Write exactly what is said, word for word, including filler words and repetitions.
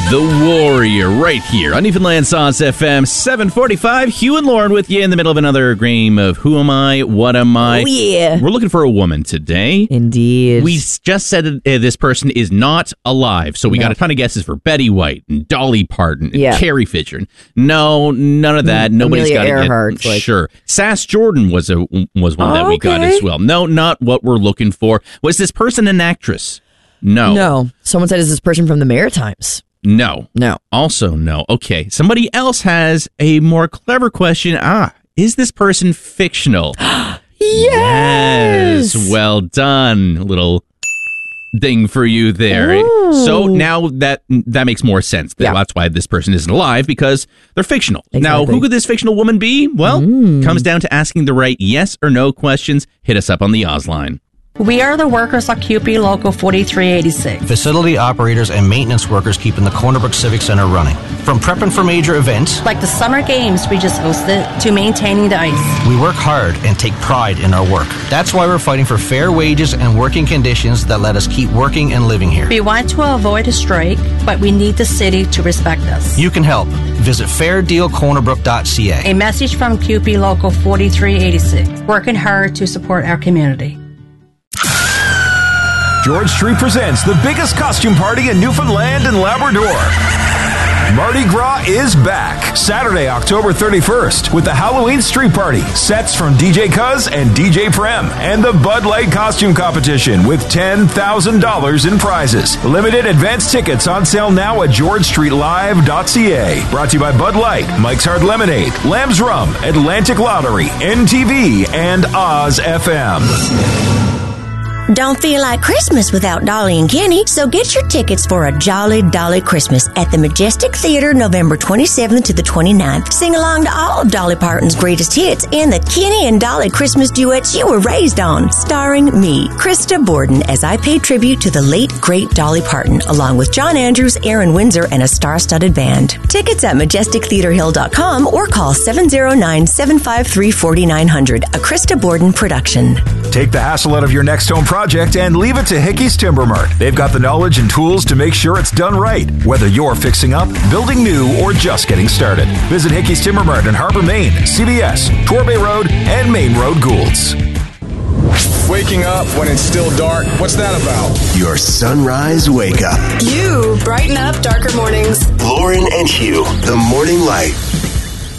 The Warrior, right here on Newfoundland Sauce F M, seven forty-five. Hugh and Lauren with you in the middle of another game of Who Am I, What Am I? Oh, yeah. We're looking for a woman today. Indeed. We just said that uh, this person is not alive, so we No. got a ton of guesses for Betty White and Dolly Parton and Yeah. Carrie Fisher. No, none of that. Mm, Nobody's got Amelia it Earhart, yet. like- Sure. Sass Jordan was a was one that we got Okay. as well. No, not what we're looking for. Was this person an actress? No. No. Someone said, is this person from the Maritimes? No. No. Also, no. Okay. Somebody else has a more clever question. Ah, is this person fictional? Yes. Yes. Well done. A little ding for you there. Ooh. So now that that makes more sense. Yeah. That's why this person isn't alive, because they're fictional. Now, Exactly. who could this fictional woman be? Well, Mm. comes down to asking the right yes or no questions. Hit us up on the Oz line. We are the workers at C U P Local forty-three eighty-six. Facility operators and maintenance workers keeping the Corner Brook Civic Center running. From prepping for major events, Like the summer games we just hosted, to maintaining the ice. we work hard and take pride in our work. That's why we're fighting for fair wages and working conditions that let us keep working and living here. We want to avoid a strike, but we need the city to respect us. You can help. Visit fair deal corner brook dot c a. A message from C U P Local forty-three eighty-six, working hard to support our community. George Street presents the biggest costume party in Newfoundland and Labrador. Mardi Gras is back Saturday, October thirty-first with the Halloween Street Party, sets from D J Cuz and D J Prem, and the Bud Light Costume Competition with ten thousand dollars in prizes. Limited advance tickets on sale now at george street live dot c a. Brought to you by Bud Light, Mike's Hard Lemonade, Lamb's Rum, Atlantic Lottery, N T V, and Oz F M. Don't feel like Christmas without Dolly and Kenny, so get your tickets for a Jolly Dolly Christmas at the Majestic Theater November twenty-seventh to the twenty-ninth. Sing along to all of Dolly Parton's greatest hits and the Kenny and Dolly Christmas duets you were raised on, starring me, Krista Borden, as I pay tribute to the late, great Dolly Parton, along with John Andrews, Aaron Windsor, and a star-studded band. Tickets at majestic theater hill dot com or call seven oh nine, seven five three, four nine zero zero, a Krista Borden production. Take the hassle out of your next home project and leave it to Hickey's Timber Mart. They've got the knowledge and tools to make sure it's done right, whether you're fixing up, building new, or just getting started. Visit Hickey's Timber Mart in Harbor, Maine, C B S, Torbay Road, and Main Road, Goulds. Waking up when it's still dark, what's that about? Your sunrise wake up. You brighten up darker mornings. Lauren and Hugh, the morning light.